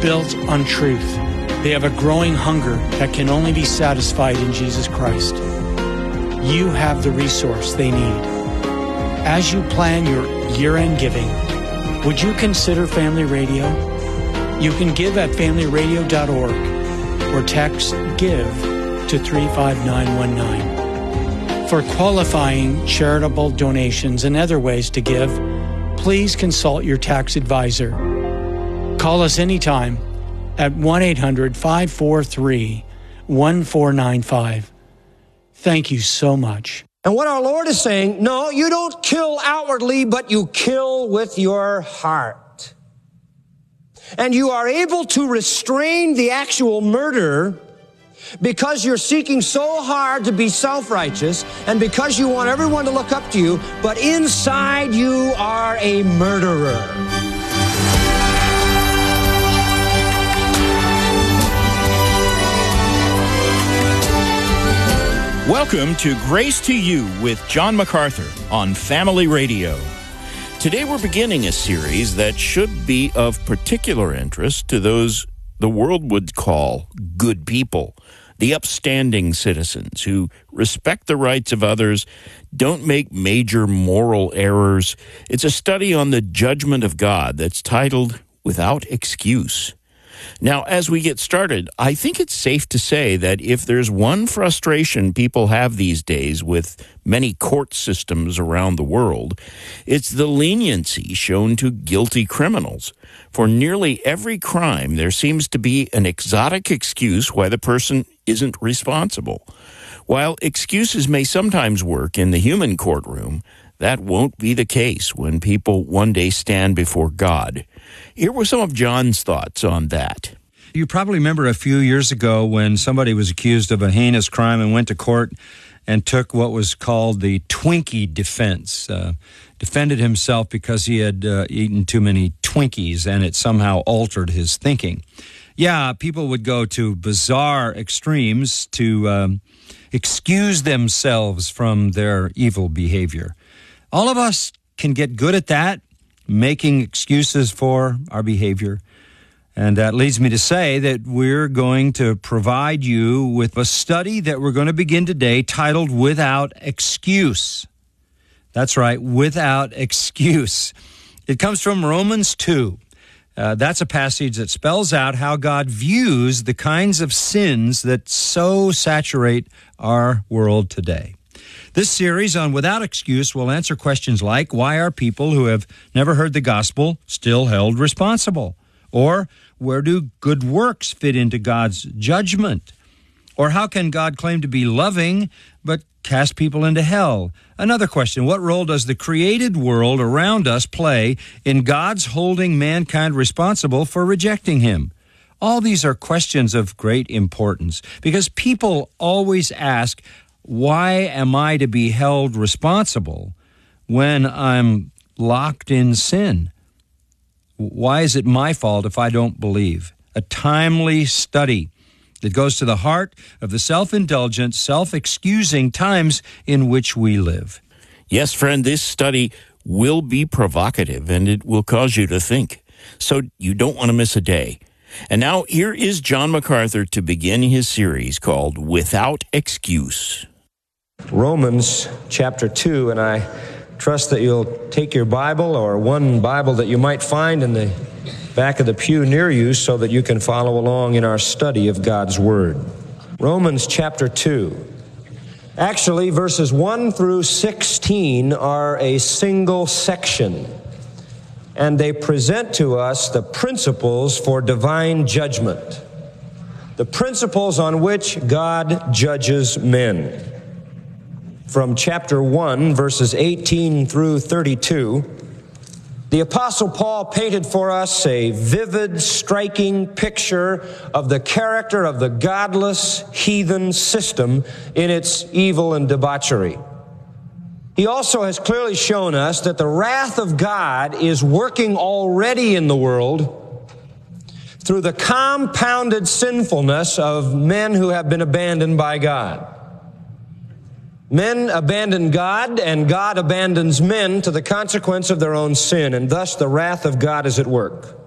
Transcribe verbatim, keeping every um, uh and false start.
built on truth. They have a growing hunger that can only be satisfied in Jesus Christ. You have the resource they need. As you plan your year-end giving, would you consider Family Radio? You can give at family radio dot org or text GIVE to three five nine one nine. For qualifying charitable donations and other ways to give, please consult your tax advisor. Call us anytime at one eight hundred five four three one four nine five. Thank you so much. And what our Lord is saying, no, you don't kill outwardly, but you kill with your heart. And you are able to restrain the actual murder because you're seeking so hard to be self-righteous and because you want everyone to look up to you, but inside you are a murderer. Welcome to Grace to You with John MacArthur on Family Radio. Today we're beginning a series that should be of particular interest to those the world would call good people, the upstanding citizens who respect the rights of others, don't make major moral errors. It's a study on the judgment of God that's titled Without Excuse. Now, as we get started, I think it's safe to say that if there's one frustration people have these days with many court systems around the world, it's the leniency shown to guilty criminals. For nearly every crime, there seems to be an exotic excuse why the person isn't responsible. While excuses may sometimes work in the human courtroom, that won't be the case when people one day stand before God. Here were some of John's thoughts on that. You probably remember a few years ago when somebody was accused of a heinous crime and went to court and took what was called the Twinkie defense, uh, defended himself because he had uh, eaten too many Twinkies and it somehow altered his thinking. Yeah, people would go to bizarre extremes to um, excuse themselves from their evil behavior. All of us can get good at that, making excuses for our behavior. And that leads me to say that we're going to provide you with a study that we're going to begin today titled Without Excuse. That's right, Without Excuse. It comes from Romans two. Uh, that's a passage that spells out how God views the kinds of sins that so saturate our world today. This series on Without Excuse will answer questions like, why are people who have never heard the gospel still held responsible? Or, where do good works fit into God's judgment? Or how can God claim to be loving but cast people into hell? Another question, what role does the created world around us play in God's holding mankind responsible for rejecting him? All these are questions of great importance because people always ask, why am I to be held responsible when I'm locked in sin? Why is it my fault if I don't believe? A timely study that goes to the heart of the self-indulgent, self-excusing times in which we live. Yes, friend, this study will be provocative and it will cause you to think. So you don't want to miss a day. And now here is John MacArthur to begin his series called Without Excuse. Romans chapter two, and I trust that you'll take your Bible or one Bible that you might find in the back of the pew near you so that you can follow along in our study of God's Word. Romans chapter two. Actually, verses one through sixteen are a single section, and they present to us the principles for divine judgment, the principles on which God judges men. From chapter one, verses eighteen through thirty-two, the Apostle Paul painted for us a vivid, striking picture of the character of the godless, heathen system in its evil and debauchery. He also has clearly shown us that the wrath of God is working already in the world through the compounded sinfulness of men who have been abandoned by God. Men abandon God, and God abandons men to the consequence of their own sin, and thus the wrath of God is at work.